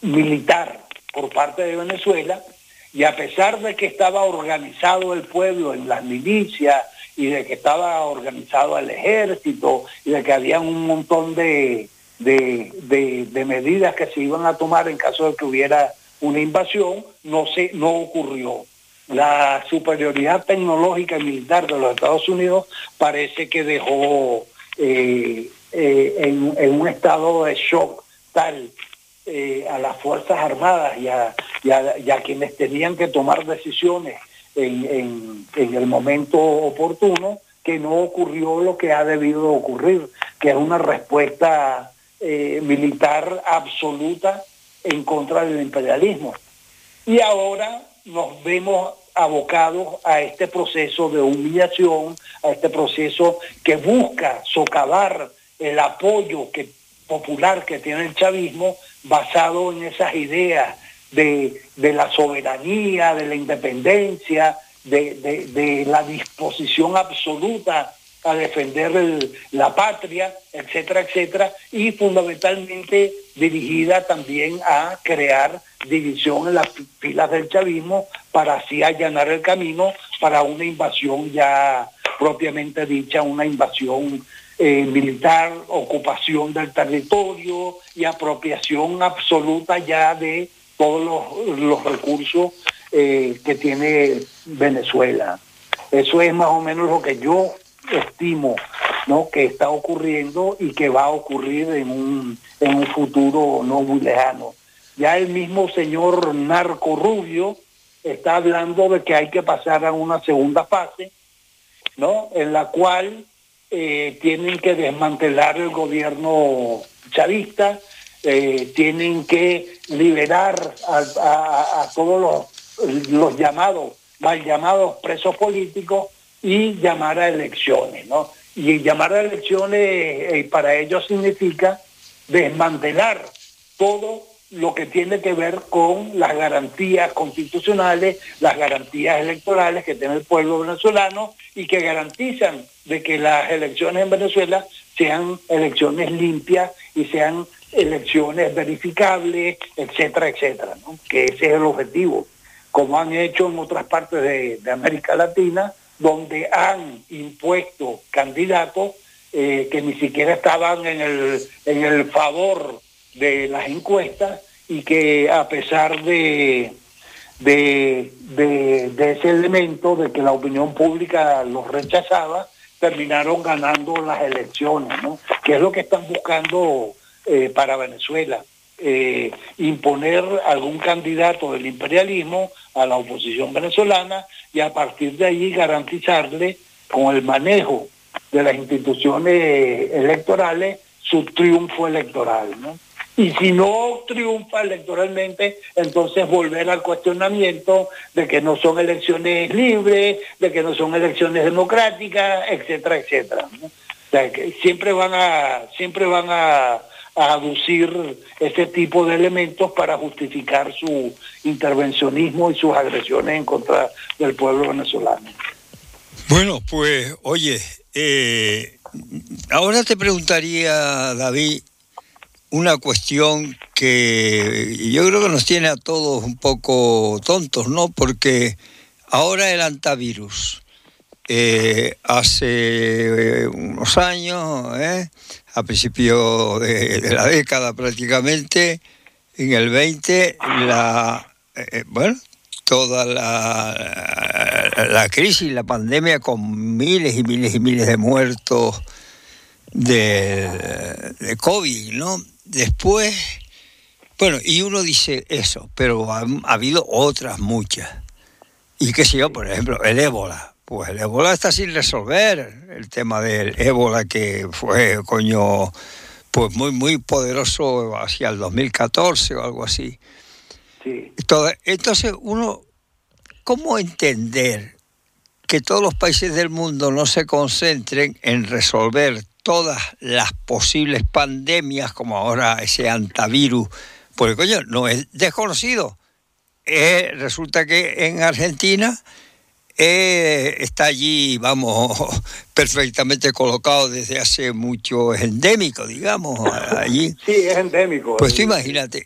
militar por parte de Venezuela, y a pesar de que estaba organizado el pueblo en las milicias y de que estaba organizado el ejército y de que había un montón de medidas que se iban a tomar en caso de que hubiera una invasión, no ocurrió. La superioridad tecnológica y militar de los Estados Unidos parece que dejó en un estado de shock tal a las Fuerzas Armadas y a quienes tenían que tomar decisiones en el momento oportuno, que no ocurrió lo que ha debido ocurrir, que es una respuesta militar absoluta en contra del imperialismo. Y ahora nos vemos abocados a este proceso de humillación, a este proceso que busca socavar el apoyo popular que tiene el chavismo, basado en esas ideas de la soberanía, de la independencia, de la disposición absoluta a defender la patria, etcétera, etcétera, y fundamentalmente dirigida también a crear división en las filas del chavismo para así allanar el camino para una invasión ya propiamente dicha, una invasión militar, ocupación del territorio y apropiación absoluta ya de todos los recursos que tiene Venezuela. Eso es más o menos lo que yo estimo, ¿no?, que está ocurriendo y que va a ocurrir en un futuro no muy lejano. Ya el mismo señor Narco Rubio está hablando de que hay que pasar a una segunda fase, ¿no?, en la cual tienen que desmantelar el gobierno chavista, tienen que liberar a todos los mal llamados presos políticos y llamar a elecciones, ¿no? Y llamar a elecciones para ellos significa desmantelar todo lo que tiene que ver con las garantías constitucionales, las garantías electorales que tiene el pueblo venezolano y que garantizan de que las elecciones en Venezuela sean elecciones limpias y sean elecciones verificables, etcétera, etcétera, ¿no? Que ese es el objetivo, como han hecho en otras partes de América Latina, donde han impuesto candidatos que ni siquiera estaban en el favor de las encuestas y que a pesar de ese elemento de que la opinión pública los rechazaba, terminaron ganando las elecciones, ¿no? Que es lo que están buscando para Venezuela, imponer algún candidato del imperialismo a la oposición venezolana y a partir de ahí garantizarle con el manejo de las instituciones electorales su triunfo electoral, ¿no? Y si no triunfa electoralmente, entonces volver al cuestionamiento de que no son elecciones libres, de que no son elecciones democráticas, etcétera, etcétera, ¿no? O sea, que siempre van a aducir ese tipo de elementos para justificar su intervencionismo y sus agresiones en contra del pueblo venezolano. Bueno, pues, oye, ahora te preguntaría, David, una cuestión que yo creo que nos tiene a todos un poco tontos, ¿no? Porque ahora el antivirus, hace unos años, a principio de la década prácticamente, en el 20, toda la crisis, la pandemia con miles y miles y miles de muertos de COVID, ¿no? Después, y uno dice eso, pero ha habido otras muchas. Y qué sé yo, por ejemplo, el ébola. Pues el ébola está sin resolver, el tema del ébola que fue, pues muy, muy poderoso hacia el 2014 o algo así. Sí. Entonces, ¿cómo entender que todos los países del mundo no se concentren en resolver todas las posibles pandemias, como ahora ese antivirus? Porque, no es desconocido. Resulta que en Argentina está allí, perfectamente colocado desde hace mucho, es endémico, digamos, allí. Sí, es endémico. Pues tú imagínate,